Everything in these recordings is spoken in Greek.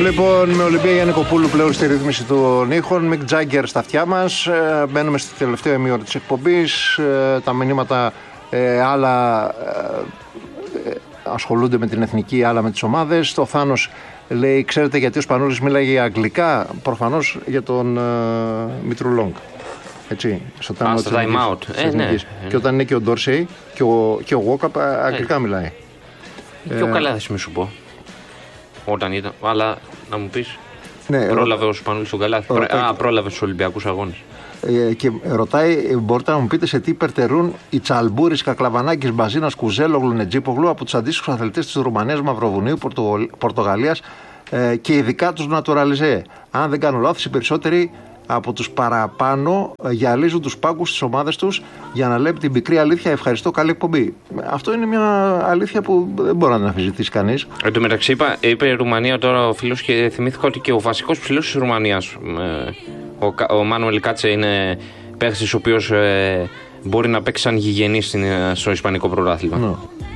Λοιπόν, με Ολυμπία Γιαννικοπούλου πλέον στη ρύθμιση των ήχων, Μικ Τζάγκερ στα αυτιά μας. Μπαίνουμε στο τελευταίο ημίωρο της εκπομπής. Τα μηνύματα άλλα ασχολούνται με την εθνική, άλλα με τις ομάδες. Το Θάνος λέει, ξέρετε γιατί ο Σπανούλης μίλαγε αγγλικά? Προφανώς για τον Μητρουλόγκ. Έτσι, στο time out. Ναι. Και όταν είναι και ο Ντόρσεϊ και ο Γουόκαπ αγγλικά μιλάει. Και ο Καλάθης, μη σου πω. Όταν ήταν, αλλά να μου πεις, ναι, πρόλαβε ο Σπανούλης τον Καλάθη. Πρόλαβε στους Ολυμπιακούς αγώνες. Και ρωτάει, μπορείτε να μου πείτε σε τι υπερτερούν οι Τσαλμπούρης, Κακλαβανάκης, Μπαζίνας, Κουζέλογλου, Νετζίπογλου από τους αντίστοιχους αθλητές της Ρουμανίας, Μαυροβουνίου, Πορτογαλίας και ειδικά τους Νατουραλιζέ. Αν δεν κάνω λάθος, οι περισσότεροι από τους παραπάνω γυαλίζουν τους πάγκους στις ομάδες τους για να λέει την πικρή αλήθεια. Ευχαριστώ, καλή εκπομπή. Αυτό είναι μια αλήθεια που δεν μπορεί να την αμφισβητήσει κανείς. Εν τω μεταξύ, είπε η Ρουμανία τώρα ο φίλος και θυμήθηκα ότι και ο βασικός ψηλός της Ρουμανίας, ο Μάνουελ Κάτσε, είναι παίχτης ο οποίος μπορεί να παίξει σαν γηγενής στο Ισπανικό πρωτάθλημα. Ναι.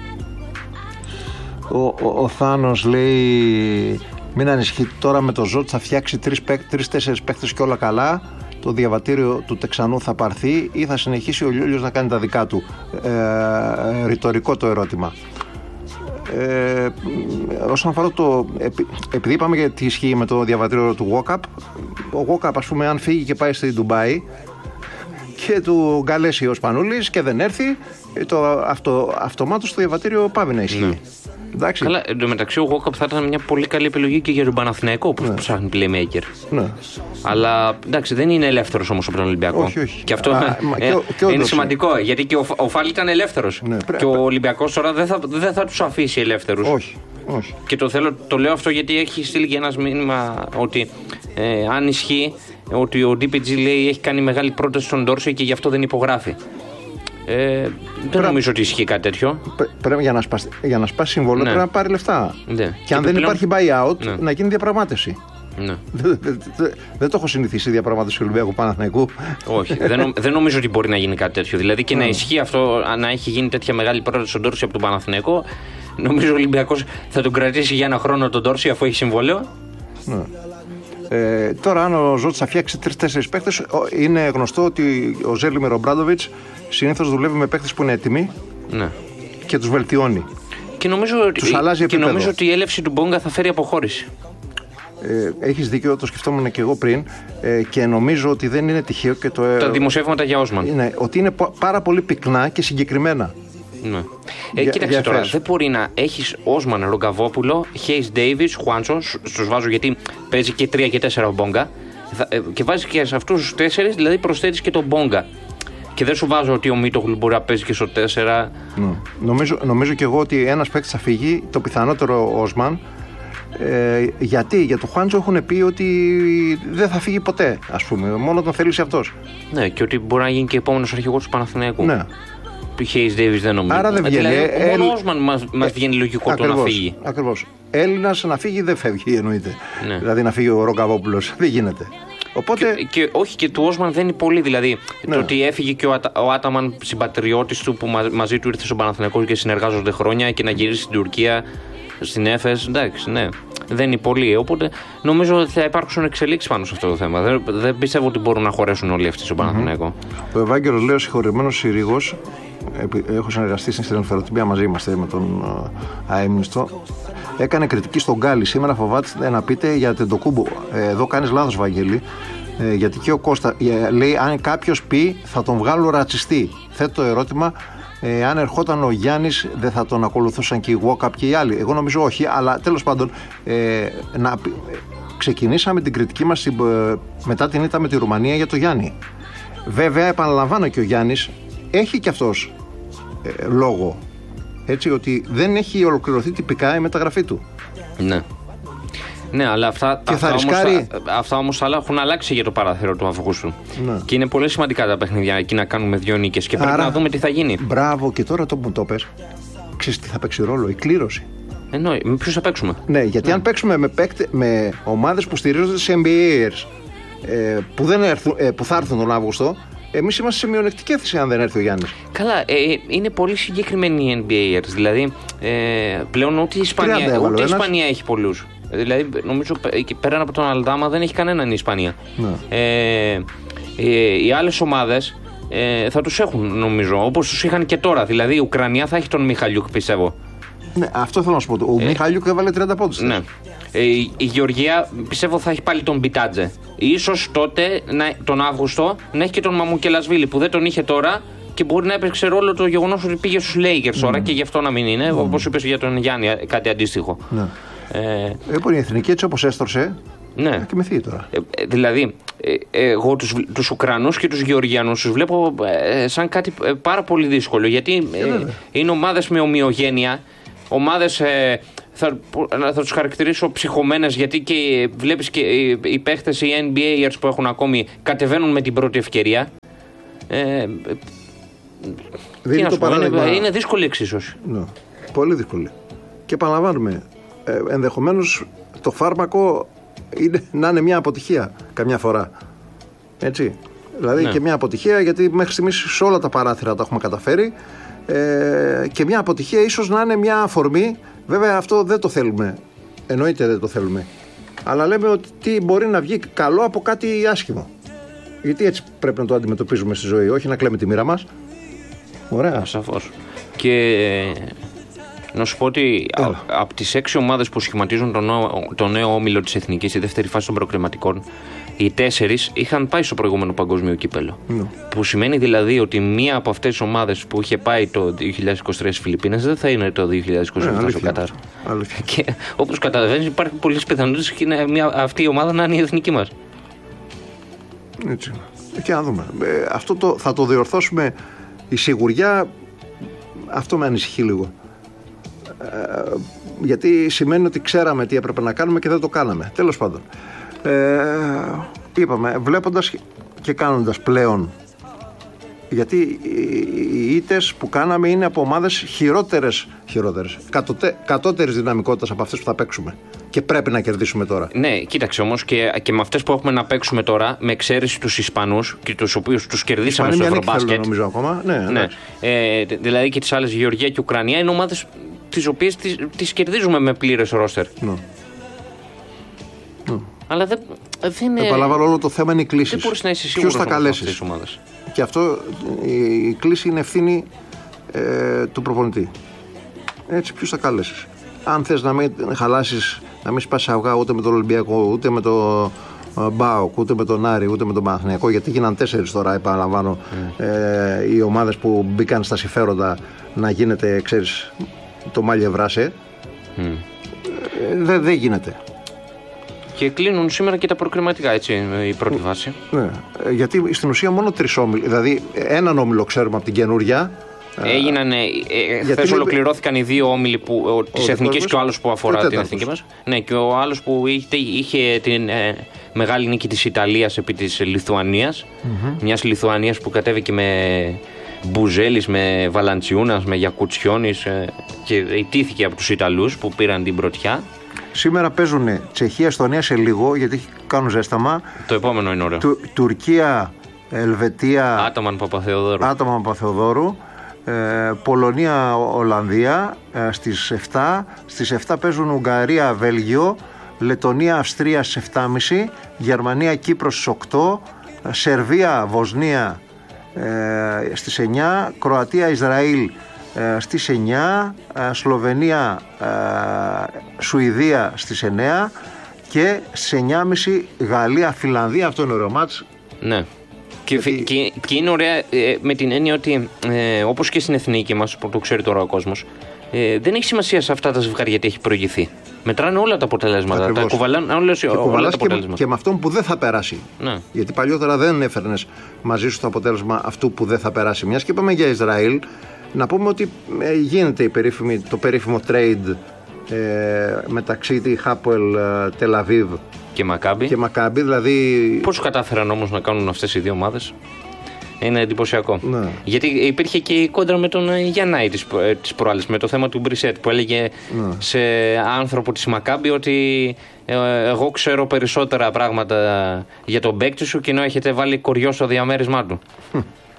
Ο Θάνος λέει, μην ανησυχεί, τώρα με το Ζότ θα φτιάξει 3-4 παίκτες και όλα καλά. Το διαβατήριο του Τεξανού θα πάρθει ή θα συνεχίσει ο Λιόλιος να κάνει τα δικά του? Ρητορικό το ερώτημα. Όσον αφορά επειδή είπαμε για τι ισχύει με το διαβατήριο του Γουόκαπ, ο Γουόκαπ, ας πούμε, αν φύγει και πάει στη Ντουμπάι και του γκαλέσει ο Σπανούλης και δεν έρθει, αυτομάτως το διαβατήριο πάβει να ισχύει. Ναι. Εντάξει. Καλά, εν τω μεταξύ ο Γουόκαπ θα ήταν μια πολύ καλή επιλογή και για τον Παναθηναϊκό που ψάχνει playmaker. Ναι. Αλλά εντάξει, δεν είναι ελεύθερος όμως από τον Ολυμπιακό. Όχι. Και αυτό είναι σημαντικό, γιατί και ο Φάλι ήταν ελεύθερος. Ναι, και ο Ολυμπιακός τώρα δεν θα τους αφήσει ελεύθερους. Όχι. Και το λέω αυτό γιατί έχει στείλει και ένας μήνυμα ότι αν ισχύει ότι ο DPG λέει έχει κάνει μεγάλη πρόταση στον Ντόρσεϊ και γι' αυτό δεν υπογράφει. Δεν νομίζω ότι ισχύει κάτι τέτοιο. Πρέπει για να σπάσει συμβόλαιο πρέπει να πάρει λεφτά. Ναι. Και αν δεν υπάρχει buyout, να γίνει διαπραγμάτευση. Ναι. Δεν το έχω συνηθίσει διαπραγμάτευση του Ολυμπιακού Παναθηναϊκού. Όχι, δεν νομίζω ότι μπορεί να γίνει κάτι τέτοιο. Δηλαδή και να ισχύει αυτό, να έχει γίνει τέτοια μεγάλη πρόταση στον Ντόρσεϊ από τον Παναθηναϊκό, νομίζω ο Ολυμπιακός θα τον κρατήσει για ένα χρόνο τον Ντόρσεϊ αφού έχει συμβόλαιο. Ναι. Τώρα, αν ο Ζότς θα φτιάξει 3-4 παίκτες, είναι γνωστό ότι ο Ζέλιμερ Ομπράντοβιτς συνήθως δουλεύει με παίκτες που είναι έτοιμοι, ναι, και τους βελτιώνει. Και νομίζω ότι η έλευση του Μπόγκα θα φέρει αποχώρηση. Έχεις δίκιο, το σκεφτόμουν και εγώ πριν, και νομίζω ότι δεν είναι τυχαίο και τα δημοσιεύματα για Όσμαν. Ναι, ότι είναι πάρα πολύ πυκνά και συγκεκριμένα. Ναι. Κοίταξε τώρα, δεν μπορεί να έχεις Όσμαν, Ρογκαβόπουλο, Χέις Ντέιβις, Χουάντσο, στους βάζω γιατί παίζει και 3 και 4 ο Μπόγκα, και βάζεις και σε αυτούς τους 4, δηλαδή προσθέτεις και τον Μπόγκα. Και δεν σου βάζω ότι ο Μίτογλου μπορεί να παίζει και στο 4. Ναι. Νομίζω και εγώ ότι ένας παίκτης θα φύγει, το πιθανότερο ο Όσμαν. Γιατί για τον Χουάντσο έχουν πει ότι δεν θα φύγει ποτέ, ας πούμε, μόνο τον θέλει αυτός. Ναι, και ότι μπορεί να γίνει και επόμενος αρχηγός του Παναθηναϊκού. Ναι. Χέις Ντέιβις δεν νομίζω. Άρα δεν βγαίνει. Μόνο ο Όσμαν μας βγαίνει λογικό το να φύγει. Ακριβώς. Έλληνας να φύγει δεν φεύγει, εννοείται. Ναι. Δηλαδή να φύγει ο Ρογκαβόπουλος δεν γίνεται. Οπότε... όχι, και του Όσμαν δεν είναι πολύ. Δηλαδή το ότι έφυγε και ο Άταμαν, συμπατριώτης του, που μαζί του ήρθε στον Παναθηναϊκό και συνεργάζονται χρόνια, και να γυρίσει στην Τουρκία, στην Έφες, εντάξει, ναι. Δεν είναι πολύ. Οπότε νομίζω ότι θα υπάρξουν εξελίξεις πάνω σε αυτό το θέμα. Δεν πιστεύω ότι μπορούν να χωρέσουν όλοι αυτοί στον Παναθηναϊκό. Ο Ευάγγελος λέει, ο συγχωρεμένος Συρίγος, έχω συνεργαστεί στην Στελενοφεροτυπία, μαζί είμαστε με τον αείμνηστο, έκανε κριτική στον Γκάλι. Σήμερα φοβάται να πείτε για Τεντοκούμπο. Εδώ κάνεις λάθος, Βαγγέλη. Γιατί και ο Κώστα λέει, αν κάποιος πει θα τον βγάλω ρατσιστή. Θέτω το ερώτημα, αν ερχόταν ο Γιάννης δεν θα τον ακολουθούσαν και οι Γουόκαπ και οι άλλοι? Εγώ νομίζω όχι, αλλά τέλος πάντων ξεκινήσαμε την κριτική μας μετά την ήττα με τη Ρουμανία για το Γιάννη. Βέβαια, επαναλαμβάνω, και ο Γιάννης έχει και αυτός λόγο, έτσι, ότι δεν έχει ολοκληρωθεί τυπικά η μεταγραφή του. Ναι. Ναι, αλλά αυτά όμως έχουν αλλάξει για το παράθυρο του Αυγούστου. Ναι. Και είναι πολύ σημαντικά τα παιχνίδια εκεί να κάνουμε 2 νίκες και πρέπει να δούμε τι θα γίνει. Μπράβο, και τώρα το που το πες, ξέρεις τι θα παίξει ρόλο? Η κλήρωση. Εννοεί, με ποιους θα παίξουμε? Ναι, γιατί αν παίξουμε με ομάδες που στηρίζονται σε NBAers που θα έρθουν τον Αύγουστο, εμείς είμαστε σε μειονεκτική θέση αν δεν έρθει ο Γιάννης. Καλά, είναι πολύ συγκεκριμένοι οι NBAers. Δηλαδή, πλέον ούτε η Ισπανία έχει πολλούς. Δηλαδή, νομίζω πέραν από τον Αλντάμα δεν έχει κανέναν η Ισπανία. Οι άλλες ομάδες θα τους έχουν, νομίζω, όπως τους είχαν και τώρα. Δηλαδή, η Ουκρανία θα έχει τον Μιχαλιούκ, πιστεύω. Ναι, αυτό θέλω να σου πω. Ο Μιχαλιούκ έβαλε 30 πόντους. Ναι. Η Γεωργία πιστεύω θα έχει πάλι τον Μπιτάτζε. Ίσως τότε τον Αύγουστο να έχει και τον Μαμουκελασβίλη που δεν τον είχε τώρα και μπορεί να έπαιξε ρόλο το γεγονός ότι πήγε στους Λέικερς τώρα και γι' αυτό να μην είναι. Όπως είπες για τον Γιάννη, κάτι αντίστοιχο. Ναι. Λοιπόν, η εθνική έτσι όπως έστρωσε. Ναι. Θα κοιμηθεί τώρα. Δηλαδή, εγώ τους Ουκρανούς και τους Γεωργιανούς τους βλέπω σαν κάτι πάρα πολύ δύσκολο. Γιατί είναι ομάδες με ομοιογένεια, ομάδες. Θα τους χαρακτηρίσω ψυχωμένες, γιατί και βλέπεις και οι παίχτες, οι NBAers που έχουν ακόμη, κατεβαίνουν με την πρώτη ευκαιρία. Είναι δύσκολη εξίσωση. Ναι, πολύ δύσκολη. Και επαναλαμβάνουμε, ενδεχομένως το φάρμακο να είναι μια αποτυχία καμιά φορά. Έτσι. Δηλαδή και μια αποτυχία, γιατί μέχρι στιγμής σε όλα τα παράθυρα τα έχουμε καταφέρει, και μια αποτυχία ίσως να είναι μια αφορμή. Βέβαια αυτό δεν το θέλουμε, εννοείται δεν το θέλουμε, αλλά λέμε ότι τι μπορεί να βγει καλό από κάτι άσχημο, γιατί έτσι πρέπει να το αντιμετωπίζουμε στη ζωή, όχι να κλαίμε τη μοίρα μας. Ωραία. Σαφώς. Και να σου πω ότι από τις 6 ομάδες που σχηματίζουν το νέο όμιλο της Εθνικής, η δεύτερη φάση των προκριματικών, οι 4 είχαν πάει στο προηγούμενο παγκόσμιο κύπελλο. Που σημαίνει δηλαδή ότι μία από αυτές τις ομάδες που είχε πάει το 2023 στις Φιλιππίνες δεν θα είναι το 2027 στο Κατάρ. Και όπως καταλαβαίνεις, υπάρχουν πολλές πιθανότητες και αυτή η ομάδα να είναι η εθνική μας. Έτσι. Και να δούμε. Αυτό θα το διορθώσουμε. Η σιγουριά, αυτό με ανησυχεί λίγο. Γιατί σημαίνει ότι ξέραμε τι έπρεπε να κάνουμε και δεν το κάναμε. Τέλος πάντων. Είπαμε, βλέποντας και κάνοντας πλέον, γιατί οι ήττες που κάναμε είναι από ομάδες χειρότερες, κατώτερης δυναμικότητας από αυτές που θα παίξουμε και πρέπει να κερδίσουμε τώρα. Ναι, κοίταξε όμως και με αυτές που έχουμε να παίξουμε τώρα, με εξαίρεση τους Ισπανούς και τους οποίους τους κερδίσαμε στο Ευρωμπάσκετ. Νομίζω ακόμα. Ναι. Δηλαδή και τις άλλες, Γεωργία και Ουκρανία, είναι ομάδες τις οποίες τις κερδίζουμε με πλήρες ρόστερ. Αλλά δεν είναι. Επαναλαμβάνω, όλο το θέμα είναι οι κλήσεις. Δεν μπορείς να είσαι σίγουρος ποιους θα καλέσεις. Και αυτό, η κλήση είναι ευθύνη του προπονητή. Έτσι, ποιους θα καλέσεις. Αν θες να μην χαλάσεις, να μην σπάσεις αυγά ούτε με τον Ολυμπιακό, ούτε με τον ΜΠΑΟΚ, ούτε με τον Άρη, ούτε με τον Παναθηναϊκό, γιατί γίναν 4 τώρα, επαναλαμβάνω, οι ομάδες που μπήκαν στα συμφέροντα να γίνεται, ξέρεις, το μάλιε βράσε. Δεν γίνεται. Και κλείνουν σήμερα και τα προκριματικά, έτσι, η πρώτη βάση. Ναι, γιατί στην ουσία μόνο 3 όμιλοι, δηλαδή έναν όμιλο ξέρουμε από την καινούρια. Έγιναν, χθες ολοκληρώθηκαν οι 2 όμιλοι της Εθνικής και ο άλλος που αφορά την Εθνική μας. Ναι, και ο άλλος που είχε την μεγάλη νίκη της Ιταλίας επί της Λιθουανίας. Μιας Λιθουανίας που κατέβηκε με Μπουζέλης, με Βαλαντσιούνας, με Γιακουτσιόνης και ιτήθηκε από τους Ιταλούς που πήραν την πρωτιά. Σήμερα παίζουν Τσεχία-Εστονία σε λίγο, γιατί κάνουν ζέσταμα. Το επόμενο είναι ωραίο. Τουρκία, Ελβετία. Άταμαν Παπαθεοδόρου. Πολωνία-Ολλανδία στις 7. Στις 7 παίζουν Ουγγαρία-Βέλγιο. Λετωνία-Αυστρία στις 7.30. Γερμανία-Κύπρος στις 8. Σερβία-Βοσνία στις 9. Κροατία-Ισραήλ στις 9, Σλοβενία-Σουηδία στις 9 και στις 9.30 Γαλλία-Φιλανδία. Αυτό είναι ωραίο μάτς. Ναι. Και είναι ωραία με την έννοια ότι όπως και στην εθνική μας, που το ξέρει τώρα ο κόσμος, δεν έχει σημασία σε αυτά τα ζευγάρια γιατί έχει προηγηθεί. Μετράνε όλα τα αποτελέσματα. Ακριβώς. Τα κουβαλάνε όλα τα αποτελέσματα. Και με αυτόν που δεν θα περάσει. Ναι. Γιατί παλιότερα δεν έφερνες μαζί σου το αποτέλεσμα αυτού που δεν θα περάσει. Μιας και είπαμε για Ισραήλ, να πούμε ότι γίνεται το περίφημο trade μεταξύ τη Χάπουελ Τελαβίβ και Μακάμπι. Δηλαδή... Πώς κατάφεραν όμως να κάνουν αυτές οι δύο ομάδες? Είναι εντυπωσιακό. Ναι. Γιατί υπήρχε και η κόντρα με τον Γιαννάη της προάλλης, με το θέμα του Μπρισέτ, που έλεγε σε άνθρωπο της Μακάμπι ότι εγώ ξέρω περισσότερα πράγματα για τον παίκτη σου και ενώ έχετε βάλει κοριό στο διαμέρισμά του.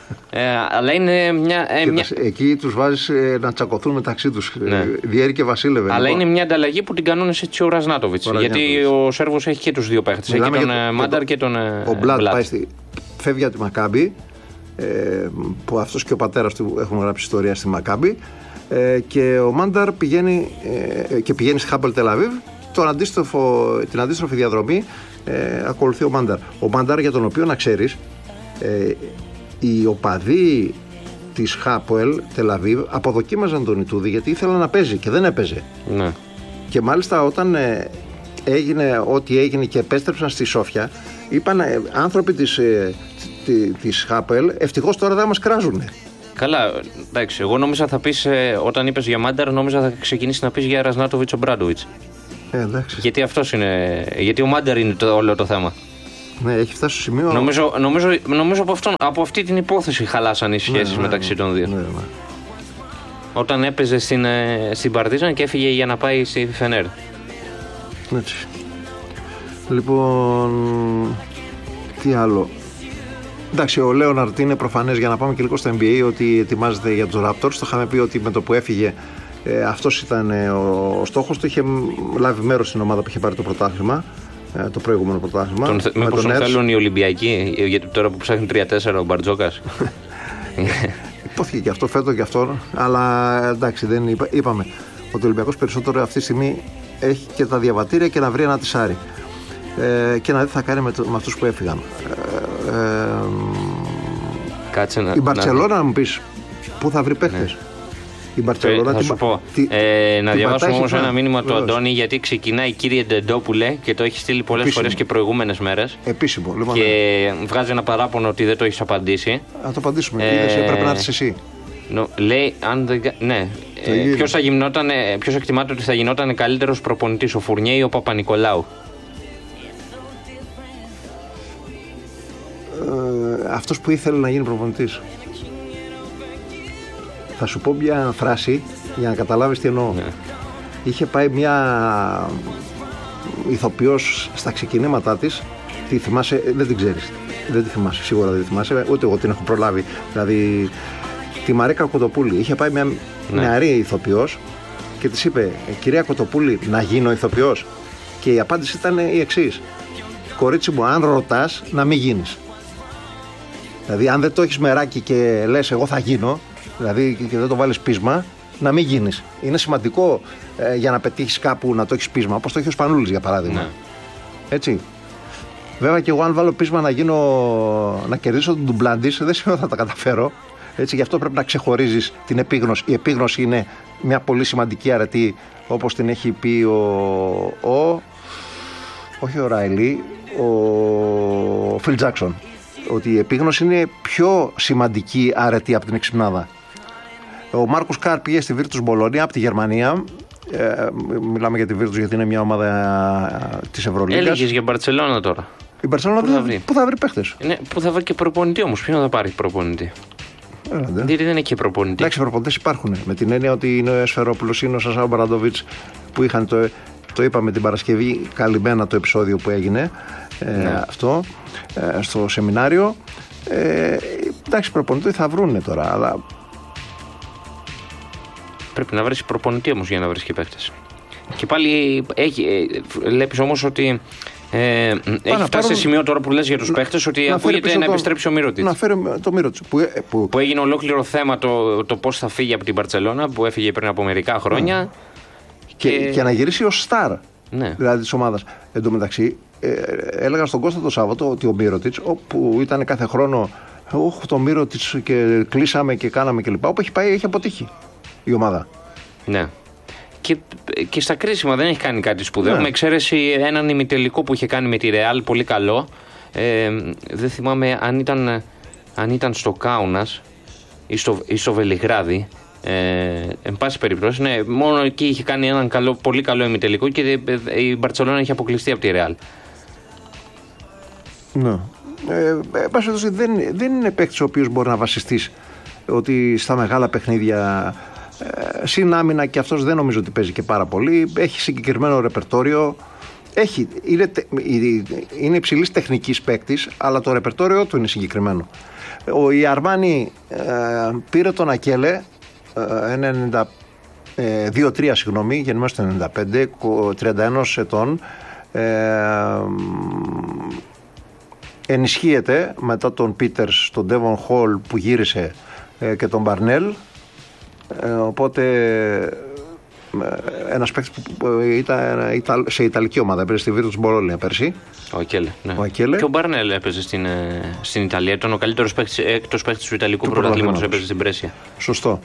Αλλά είναι μια. Εκεί τους βάζεις να τσακωθούν μεταξύ τους. Ναι. Διέρη και Βασίλευε. Αλλά είναι μια ανταλλαγή που την κανόνισε έτσι ο Ραζνάτοβιτς. Γιατί ο Σέρβος έχει και τους δύο παίχτες. Έχει τον Μάνταρ και τον. Ο Μπλατ φεύγει από τη Μακάμπι. Που αυτός και ο πατέρας του έχουν γράψει ιστορία στη Μακάμπι. Και ο Μάνταρ πηγαίνει στη Χάπελ Τελαβίβ. Την αντίστροφη διαδρομή ακολουθεί ο Μάνταρ. Ο Μάνταρ, για τον οποίο να ξέρεις, οι οπαδοί της Χάπελ Τελαβίβ αποδοκίμαζαν τον Ιτούδη γιατί ήθελαν να παίζει και δεν έπαιζε. Ναι. Και μάλιστα όταν έγινε ό,τι έγινε και επέστρεψαν στη Σόφια, είπαν άνθρωποι της Χάπελ, ευτυχώς τώρα δεν μας κράζουνε. Καλά, εντάξει, εγώ νόμιζα θα πεις, όταν είπες για Μάνταρ, νόμιζα θα ξεκινήσεις να πεις για Ραζνάτοβιτς ο Μπράντοβιτς. Γιατί αυτός είναι, γιατί ο Μάνταρ είναι όλο το θέμα. Ναι, έχει φτάσει στο σημείο. Νομίζω από αυτή την υπόθεση χαλάσαν οι σχέσεις μεταξύ των δύο. Ναι. Όταν έπαιζε στην Παρτίζαν και έφυγε για να πάει στη Φενέρ. Έτσι. Λοιπόν, τι άλλο. Εντάξει, ο Λέοναρντ είναι προφανές, για να πάμε και λίγο στο NBA, ότι ετοιμάζεται για τους Raptors. Το είχαμε πει ότι με το που έφυγε, αυτός ήταν ο στόχος του. Είχε λάβει μέρος στην ομάδα που είχε πάρει το πρωτάθλημα, το προηγούμενο πρωτάθλημα. Μήπως τον θέλουν οι Ολυμπιακοί, γιατί τώρα που ψάχνει 3-4 ο Μπαρτζόκας. Υπόθηκε και αυτό, φέτο και αυτό, αλλά εντάξει, δεν είπαμε ότι ο Ολυμπιακός περισσότερο αυτή τη στιγμή έχει και τα διαβατήρια και να βρει ένα τεσάρι. Και να δει τι θα κάνει με αυτούς που έφυγαν. Η Μπαρτσελόνα, να μου πεις, πού θα βρει παίχτες. Ναι. Η Μπαρτσελόνα, θα σου πω. Να διαβάσουμε όμως ένα μήνυμα του Αντώνη, γιατί ξεκινάει κύριε Ντεντόπουλε και το έχει στείλει πολλές φορές και προηγούμενες μέρες. Επίσημο. Λοιπόν, και βγάζει ένα παράπονο ότι δεν το έχεις απαντήσει. Να το απαντήσουμε. Πρέπει να έρθεις εσύ. Λέει, αν δεν. Ναι. Ποιος εκτιμάται ότι θα γινόταν καλύτερος προπονητής, ο Φουρνιέ ή ο Παπα-Νικολάου? Αυτός που ήθελε να γίνει προπονητής. Θα σου πω μια φράση για να καταλάβεις τι εννοώ. Είχε πάει μια ηθοποιός στα ξεκινήματά της. Τη θυμάσαι? Δεν την ξέρεις. Δεν τη θυμάσαι, σίγουρα δεν τη θυμάσαι. Ούτε εγώ την έχω προλάβει. Δηλαδή τη Μαρίκα Κοτοπούλη. Είχε πάει μια νεαρή ηθοποιός και της είπε, κυρία Κοτοπούλη, να γίνω ηθοποιός? Και η απάντηση ήταν η εξής: κορίτσι μου, αν ρωτάς, να μην γίνεις. Δηλαδή, αν δεν το έχεις μεράκι και λες εγώ θα γίνω, δηλαδή και δεν το βάλεις πείσμα, να μην γίνεις. Είναι σημαντικό για να πετύχεις κάπου να το έχεις πείσμα, όπως το έχει ο Σπανούλης για παράδειγμα. Ναι. Έτσι. Βέβαια και εγώ, αν βάλω πείσμα να κερδίσω τον Ντουμπλάντης, δεν σημαίνει ότι θα τα καταφέρω. Έτσι, γι' αυτό πρέπει να ξεχωρίζεις την επίγνωση. Η επίγνωση είναι μια πολύ σημαντική αρετή, όπως την έχει πει όχι ο Ράιλι, ο Φιλ Τζάκσον. Ότι η επίγνωση είναι πιο σημαντική αρετή από την εξυπνάδα. Ο Μάρκους Κάρ πήγε στη Βίρτους Μπολόνια από τη Γερμανία. Μιλάμε για τη Βίρτους γιατί είναι μια ομάδα της Ευρωλίγκας. Έλεγες για Μπαρτσελόνα τώρα. Η Μπαρτσελόνα πού θα βρει παίχτες? Πού θα βρει και προπονητή όμως? Ποιον θα πάρει προπονητή? Γιατί δεν έχει και προπονητή. Εντάξει, προπονητές υπάρχουν. Με την έννοια ότι είναι ο Σφερόπουλος, είναι ο Σασάο Μπαραντοβίτς που είχαν το είπαμε την Παρασκευή, καλυμμένα το επεισόδιο που έγινε αυτό στο σεμινάριο. Εντάξει, προπονητή θα βρούνε τώρα, αλλά πρέπει να βρεις προπονητή όμως για να βρεις και παίκτες. Και πάλι βλέπεις όμως ότι έχει φτάσει σε σημείο τώρα που λες για τους παίχτες ότι ακούγεται να επιστρέψει ο Μύρωτιτς. Να φέρει το Μύρωτιτς. Που έγινε ολόκληρο θέμα το πώς θα φύγει από την Μπαρτσελόνα, που έφυγε πριν από μερικά χρόνια. Και να γυρίσει ως στάρ, δηλαδή της ομάδας. Εν τω μεταξύ, έλεγα στον Κώστα το Σάββατο ότι ο Μύρωτιτς, όπου ήταν κάθε χρόνο το Μύρωτιτς και κλείσαμε και κάναμε κλπ. Όπου έχει πάει, έχει αποτύχει η ομάδα. Ναι. Και στα κρίσιμα δεν έχει κάνει κάτι σπουδαίο. Με εξαίρεση έναν ημιτελικό που είχε κάνει με τη Ρεάλ, πολύ καλό. Δεν θυμάμαι αν ήταν στο Κάουνας ή στο Βελιγράδι. Εν πάση περιπτώσει, μόνο εκεί είχε κάνει έναν πολύ καλό ημιτελικό και η Μπαρτσελόνα είχε αποκλειστεί από τη Ρεάλ. Ναι. Δεν είναι παίκτης ο οποίος μπορεί να βασιστείς ότι στα μεγάλα παιχνίδια συν άμυνα, και αυτός δεν νομίζω ότι παίζει και πάρα πολύ. Έχει συγκεκριμένο ρεπερτόριο. Είναι υψηλής τεχνικής παίκτης, αλλά το ρεπερτόριό του είναι συγκεκριμένο. Η Αρμάνι πήρε τον Ακέλε, 2-3 συγγνώμη, γεννημένος το 95, 31 ετών. Ενισχύεται μετά τον Πίτερς, τον Ντέβον Χολ που γύρισε και τον Μπαρνέλ, οπότε ένας παίκτης που ήταν σε Ιταλική ομάδα, έπαιζε στη Βίρτους Μπολόνια πέρσι. Ο Ακέλε, ναι. Ακέλε. Και ο Μπαρνέλ έπαιζε στην Ιταλία, ήταν ο καλύτερος έκτος παίκτης του Ιταλικού πρωταθλήματος, έπαιζε στην Πρέσια. Σωστό.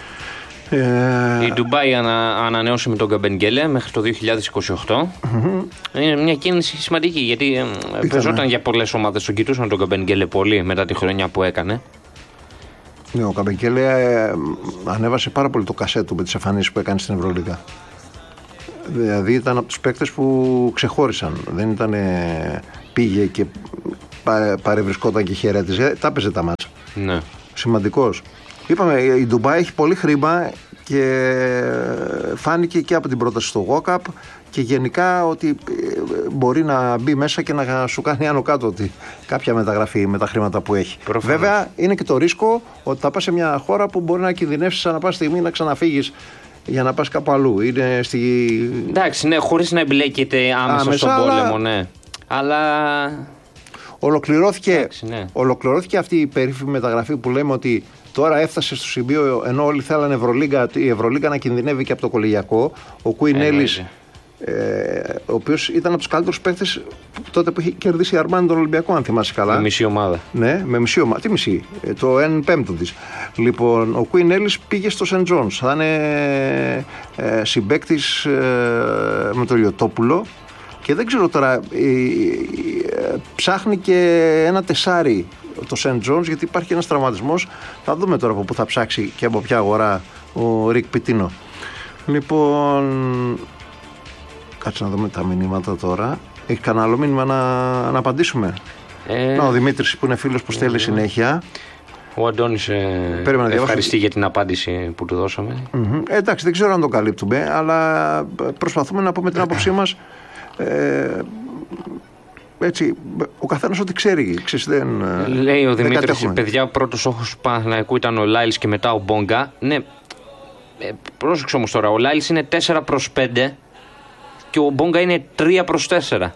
Η Ντουμπάι ανανέωσε με τον Γκαμπενγκέλε μέχρι το 2028. Είναι μια κίνηση σημαντική, γιατί παίζονταν για πολλές ομάδες. Τον κοιτούσαν τον Γκαμπενγκέλε πολύ μετά τη χρονιά που έκανε. Ναι, ο Γκαμπενγκέλε ανέβασε πάρα πολύ το κασέ του με τις εμφανίσεις που έκανε στην Ευρωλίγα. Δηλαδή ήταν από τους παίκτες που ξεχώρισαν. Δεν ήταν πήγε και παρευρισκόταν και χαιρέτιζε. Τα έπαιζε τα μάτσα. Ναι. Σημαντικός. Είπαμε, η Ντουμπάι έχει πολύ χρήμα και φάνηκε και από την πρόταση στο Walk Up και γενικά ότι μπορεί να μπει μέσα και να σου κάνει άνω κάτω ότι κάποια μεταγραφή με τα χρήματα που έχει. Προφανώς. Βέβαια είναι και το ρίσκο ότι θα πας σε μια χώρα που μπορεί να κινδυνεύσεις ανά πάση στιγμή να ξαναφύγεις για να πας κάπου αλλού. Είναι Εντάξει, ναι, χωρίς να εμπλέκεται άμεσα στον πόλεμο, ναι. Αλλά... Ολοκληρώθηκε αυτή η περίφημη μεταγραφή που λέμε ότι τώρα έφτασε στο σημείο, ενώ όλοι θέλανε η Ευρωλίγκα να κινδυνεύει και από το κολεγιακό. Ο Κουίν Έλλης, ο οποίος ήταν από τους καλύτερους παίκτες τότε που είχε κερδίσει η Αρμάνι τον Ολυμπιακό, αν θυμάσαι καλά. Με μισή ομάδα. Ναι, με μισή ομάδα. Τι μισή? Το 1/5 της. Λοιπόν, ο Κουίν Έλλης πήγε στο Σεντ Τζόνς. Θα είναι συμπαίκτης με τον Λιωτόπουλο. Και δεν ξέρω τώρα, ψάχνει και ένα τεσάρι το Σεντ Τζόνς, γιατί υπάρχει ένας τραυματισμός. Θα δούμε τώρα από πού θα ψάξει και από ποια αγορά ο Ρικ Πιτίνο. Λοιπόν, κάτσε να δούμε τα μηνύματα τώρα. Έχει κανένα άλλο μήνυμα να απαντήσουμε? Ο Δημήτρης που είναι φίλος που στέλνει συνέχεια. Ο Αντώνης ευχαριστεί για την απάντηση που του δώσαμε. Εντάξει, δεν ξέρω αν το καλύπτουμε, αλλά προσπαθούμε να πούμε την άποψή μας. Έτσι, ο καθένας ό,τι ξέρει. Λέει ο Δημήτρης, παιδιά, ο πρώτος όχος του Παναθηναϊκού ήταν ο Λάιλς και μετά ο Μπόγκα. Ναι, πρόσεξε όμως τώρα, ο Λάιλς είναι 4-5 και ο Μπόγκα είναι 3-4.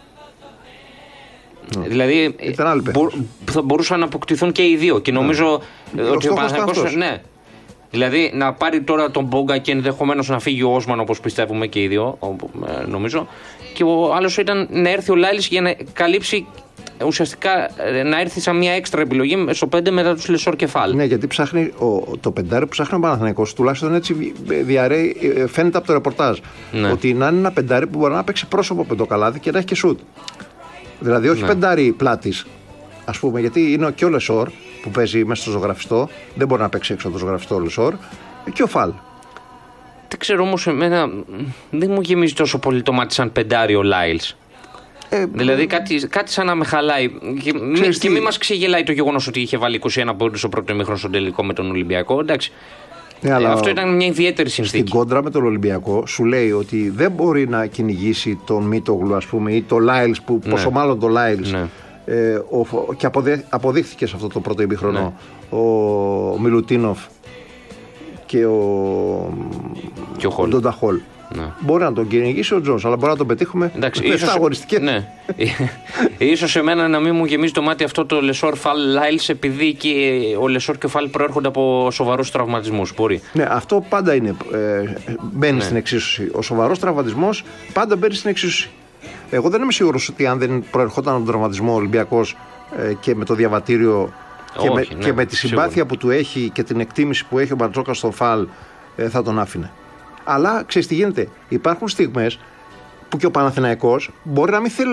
Δηλαδή θα μπορούσαν να αποκτηθούν και οι δύο και νομίζω ότι ο Παναθηναϊκός, ναι. Δηλαδή να πάρει τώρα τον Μπόγκα και ενδεχομένως να φύγει ο Όσμαν, όπως πιστεύουμε και οι δύο, νομίζω. Και ο άλλος ήταν να έρθει ο Λάιλς για να καλύψει, ουσιαστικά να έρθει σαν μια έξτρα επιλογή στο 5 μετά τους Λεσόρ Κεφάλ. Ναι, γιατί ψάχνει το πεντάρι που ψάχνει ο Παναθηναϊκός, τουλάχιστον έτσι διαρρέει, φαίνεται από το ρεπορτάζ. Ναι. Ότι να είναι ένα πεντάρι που μπορεί να παίξει πρόσωπο πεντοκαλάδι και να έχει και σουτ. Δηλαδή, όχι πεντάρι πλάτης, ας πούμε, γιατί είναι και ο Λεσόρ που παίζει μέσα στο ζωγραφιστό, δεν μπορεί να παίξει έξω από το ζωγραφιστό ο Λεσόρ, και ο Φαλ. Δεν ξέρω όμως, εμένα δεν μου γεμίζει τόσο πολύ το μάτι σαν πεντάρι ο Λάιλς. Δηλαδή κάτι σαν να με χαλάει. Και μην μας ξεγελάει το γεγονός ότι είχε βάλει 21 πόντους στο πρώτο ημίχρονο στον τελικό με τον Ολυμπιακό. Εντάξει. Ναι, αυτό ήταν μια ιδιαίτερη συνθήκη. Στην κόντρα με τον Ολυμπιακό σου λέει ότι δεν μπορεί να κυνηγήσει τον Μίτογλου, ας πούμε, ή τον Λάιλς, που πόσο μάλλον τον Λάιλς. Ναι. Και αποδείχθηκε σε αυτό το πρώτο ημίχρονο ο Μιλουτίνοφ και ο Ντόντα Χολ. Ναι. Μπορεί να τον κυνηγήσει ο Τζόνς, αλλά μπορεί να τον πετύχουμε με 7 αγωνιστικές. Ναι. Ίσως εμένα να μην μου γεμίζει το μάτι αυτό το Λεσόρ Φαλ Λάιλς, επειδή και ο Λεσόρ και ο Φαλ προέρχονται από σοβαρούς τραυματισμούς. Μπορεί. Ναι, αυτό πάντα είναι. Μπαίνει στην εξίσωση. Ο σοβαρός τραυματισμός πάντα μπαίνει στην εξίσωση. Εγώ δεν είμαι σίγουρος ότι αν δεν προερχόταν από τον τραυματισμό ο Ολυμπιακός και με το διαβατήριο και με τη συμπάθεια που του έχει και την εκτίμηση που έχει ο Μπαρτζόκας στο Φαλ, θα τον άφηνε. Αλλά ξέρεις τι γίνεται? Υπάρχουν στιγμές που και ο Παναθηναϊκός μπορεί να μην θέλει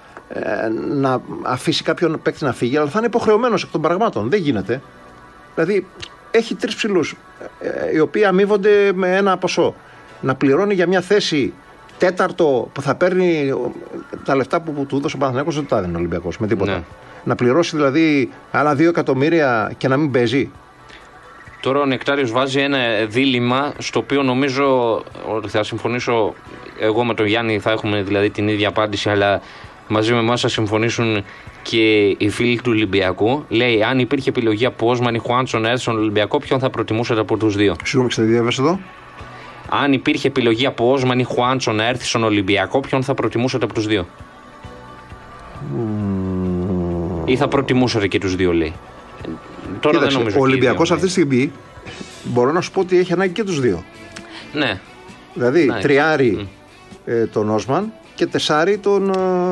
να αφήσει κάποιον παίκτη να φύγει, αλλά θα είναι υποχρεωμένος εκ των πραγμάτων. Δεν γίνεται. Δηλαδή έχει 3 ψηλούς οι οποίοι αμείβονται με ένα ποσό. Να πληρώνει για μια θέση τέταρτο που θα παίρνει τα λεφτά που του έδωσε ο Παναθηναϊκός, δεν τα έδινε ο Ολυμπιακός με τίποτα. Ναι. Να πληρώσει δηλαδή άλλα 2 εκατομμύρια και να μην παίζει. Τώρα ο Νεκτάριος βάζει ένα δίλημμα στο οποίο νομίζω ότι θα συμφωνήσω εγώ με τον Γιάννη, θα έχουμε δηλαδή την ίδια απάντηση, αλλά μαζί με εμάς θα συμφωνήσουν και οι φίλοι του Ολυμπιακού. Λέει, αν υπήρχε επιλογή από Όσμαν ή Χουάντσο να έρθει στον Ολυμπιακό, ποιον θα προτιμούσατε από τους δύο? Συγγνώμη, ξεδιάβασε εδώ. Αν υπήρχε επιλογή από Όσμαν ή Χουάντσο να έρθει στον Ολυμπιακό, ποιον θα προτιμούσατε από τους δύο? Ή θα προτιμούσατε και τους δύο, λέει. Τώρα Κοίταξε, δεν νομίζω. Ο Ολυμπιακός αυτή τη στιγμή μπορώ να σου πω ότι έχει ανάγκη και τους δύο. Ναι. Δηλαδή, τριάρι τον Όσμαν και τεσάρι τον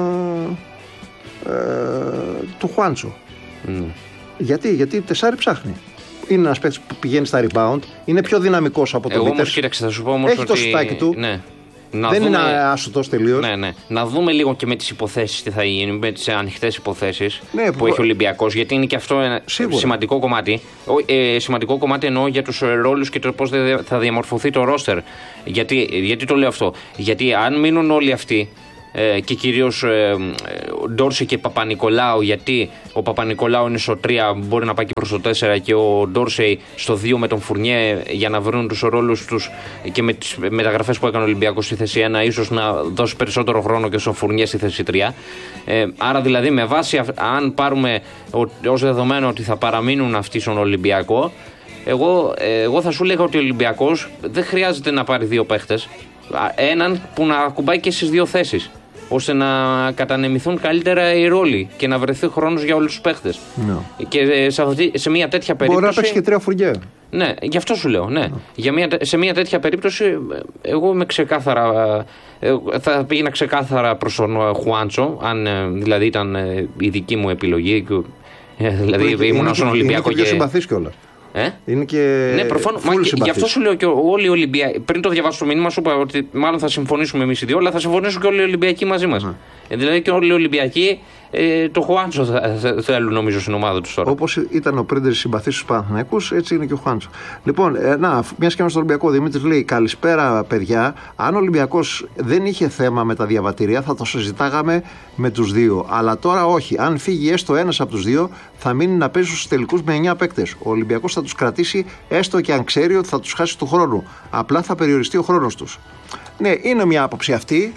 του Χουάντσο. Γιατί τεσάρι ψάχνει. Είναι ένας παίκτης που πηγαίνει στα rebound, είναι πιο δυναμικός από τον Βίτερς. Εγώ όμως, κοίταξε, θα σου πω όμως έχει ότι... το σουτάκι του. Ναι. Δεν είναι άσωτος τελείως. Ναι. Να δούμε λίγο και με τις υποθέσεις τι θα γίνει, με τις ανοιχτές υποθέσεις που έχει ο Ολυμπιακός, γιατί είναι και αυτό ένα σημαντικό κομμάτι. Σημαντικό κομμάτι εννοώ για τους ρόλους και το πώς θα διαμορφωθεί το ρόστερ. Γιατί το λέω αυτό? Γιατί αν μείνουν όλοι αυτοί, και κυρίως Ντόρσεϊ και Παπα-Νικολάου, γιατί ο Παπα-Νικολάου είναι στο 3, μπορεί να πάει και προς το 4 και ο Ντόρσεϊ στο 2 με τον Φουρνιέ, για να βρουν τους ρόλους τους και με τις μεταγραφές που έκανε ο Ολυμπιακός στη θέση 1, ίσως να δώσει περισσότερο χρόνο και στον Φουρνιέ στη θέση 3. Άρα δηλαδή με βάση, αν πάρουμε ως δεδομένο ότι θα παραμείνουν αυτοί στον Ολυμπιακό, εγώ θα σου λέγα ότι ο Ολυμπιακός δεν χρειάζεται να πάρει δύο παίχτες, έναν που να ακουμπάει και στις δύο θέσεις, ώστε να κατανεμηθούν καλύτερα οι ρόλοι και να βρεθεί χρόνος για όλους τους παίχτες. Και σε μια τέτοια περίπτωση. Μπορεί να παίξει και τρία Φουρνιέ. Ναι, γι' αυτό σου λέω. Ναι. Σε μια τέτοια περίπτωση, εγώ είμαι ξεκάθαρα. Θα πήγαινα ξεκάθαρα προς τον Χουάντσο, αν δηλαδή ήταν η δική μου επιλογή. Δηλαδή ήμουν στον Ολυμπιακό. Είναι και συμπαθής κιόλας. Είναι και. Ναι, προφανώς. Γι' αυτό σου λέω και όλοι οι Ολυμπιακοί. Πριν το διαβάσω το μήνυμα, σου είπα ότι μάλλον θα συμφωνήσουμε εμείς οι δύο, αλλά θα συμφωνήσουν και όλοι οι Ολυμπιακοί μαζί μας. Δηλαδή και όλοι οι Ολυμπιακοί το Χουάντσο θέλουν, νομίζω, στην ομάδα τους τώρα. Όπως ήταν ο Πρίντερης συμπαθής στους Παναθηναϊκούς, έτσι είναι και ο Χουάντσο. Λοιπόν, μια και είμαστε στον Ολυμπιακό, ο Δημήτρης λέει: καλησπέρα, παιδιά. Αν ο Ολυμπιακός δεν είχε θέμα με τα διαβατήρια, θα το συζητάγαμε με τους δύο. Αλλά τώρα όχι. Αν φύγει έστω ένας από τους δύο, θα μείνει να παίζει στους τελικούς με 9 παίκτες. Ο Ολυμπιακός θα τους κρατήσει, έστω και αν ξέρει ότι θα τους χάσει του χρόνου. Απλά θα περιοριστεί ο χρόνος τους. Ναι, είναι μια άποψη αυτή.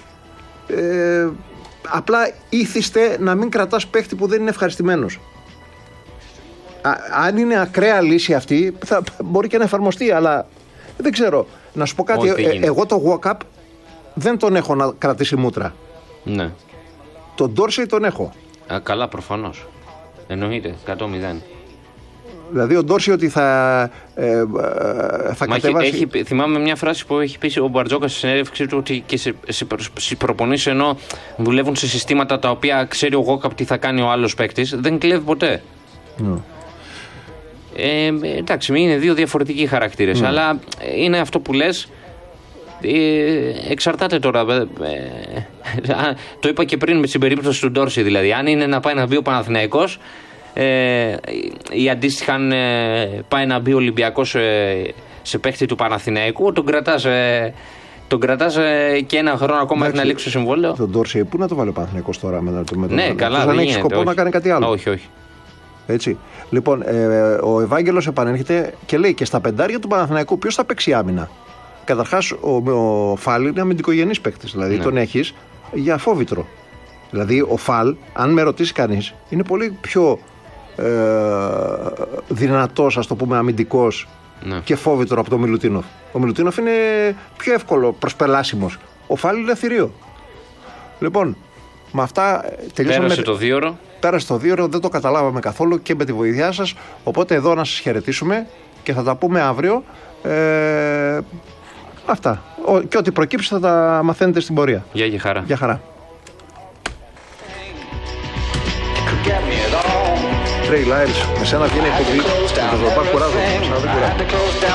Απλά ήθιστε να μην κρατάς παίχτη που δεν είναι ευχαριστημένος. Αν είναι ακραία λύση αυτή, μπορεί και να εφαρμοστεί, αλλά δεν ξέρω. Να σου πω κάτι, εγώ το walk-up δεν τον έχω να κρατήσει μούτρα. Ναι. Τον Ντόρσεϊ τον έχω. Καλά, προφανώς. Εννοείται, 100-0. Δηλαδή ο Ντόρσεϊ ότι θα κατεβάσει. Θυμάμαι μια φράση που έχει πει ο Μπαρτζόκας στη συνέντευξή του, ότι και σε προπονήσεις, ενώ δουλεύουν σε συστήματα τα οποία ξέρει ο Γόκαπ τι θα κάνει ο άλλος παίκτης, δεν κλέβει ποτέ. Εντάξει, είναι δύο διαφορετικοί χαρακτήρες, αλλά είναι αυτό που λες. Εξαρτάται τώρα. Το είπα και πριν με την περίπτωση του Ντόρσεϊ, δηλαδή. Αν είναι να πάει να μπει ο Παναθηναϊκός, ή αντίστοιχα αν πάει να μπει ο Ολυμπιακός σε παίχτη του Παναθηναϊκού, τον κρατάς και ένα χρόνο ακόμα μέχρι να λήξει το συμβόλαιο. Τον Ντόρσεϊ πού να το βάλει ο Παναθηναϊκός τώρα ναι, καλά, δεν έχει σκοπό να κάνει κάτι άλλο. Όχι. Έτσι. Λοιπόν, ο Ευάγγελος επανέρχεται και λέει: και στα πεντάρια του Παναθηναϊκού ποιος θα παίξει άμυνα? Καταρχάς, ο Φάλ είναι αμυντικογενής παίκτης, δηλαδή τον έχεις για φόβητρο. Δηλαδή, ο Φάλ, αν με ρωτήσει κανείς, είναι πολύ πιο δυνατός, ας το πούμε, αμυντικός και φόβητρο από τον Μιλουτίνοφ. Ο Μιλουτίνοφ είναι πιο εύκολο προσπελάσιμος. Ο Φάλ είναι θηρίο. Λοιπόν, με αυτά τελειώσαμε. Πέρασε το 2ωρο. Πέρασε το 2ωρο, δεν το καταλάβαμε καθόλου και με τη βοήθειά σας. Οπότε εδώ να σας χαιρετήσουμε και θα τα πούμε αύριο. Αυτά. Και ό,τι προκύψει θα τα μαθαίνετε στην πορεία. Γεια και χαρά. Γεια χαρά. Τρέι Λάιλς, με σένα βγαίνει εκπομπή. Με το ζωπά κουράζομαι.